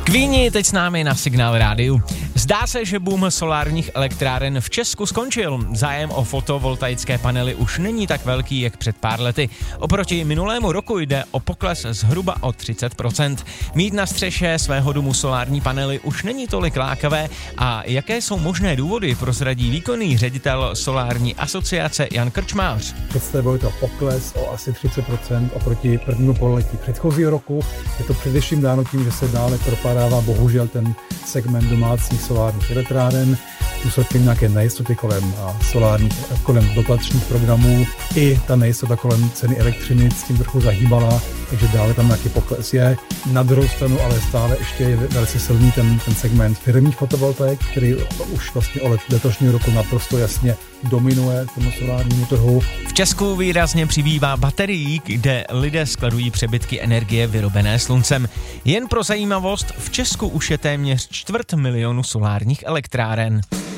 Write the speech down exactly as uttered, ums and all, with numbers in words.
Queeni teď s námi na Signál rádiu. Zdá se, že boom solárních elektráren v Česku skončil. Zájem o fotovoltaické panely už není tak velký, jak před pár lety. Oproti minulému roku jde o pokles zhruba o třicet procent. Mít na střeše svého domu solární panely už není tolik lákavé a jaké jsou možné důvody, prozradí výkonný ředitel Solární asociace Jan Krčmář. Představuje to pokles o asi třicet procent oproti prvnímu pololetí předchozího roku. Je to především dáno tím, že se dále propadává bohužel ten segment domácích solárních elektráren, důsledkem nějaké nejistoty kolem solárních, kolem dotačních programů. I ta nejistota kolem ceny elektřiny s tím trochu zahýbala, takže dále tam nějaký pokles je. Na druhou stranu ale stále ještě je velice silný ten, ten segment firmních fotovoltaik, který už vlastně od letošního roku naprosto jasně dominuje tomu solárnímu trhu. V Česku výrazně přibývá baterií, kde lidé skladují přebytky energie vyrobené sluncem. Jen pro zajímavost, v Česku už je téměř čtvrt milionu solárních elektráren.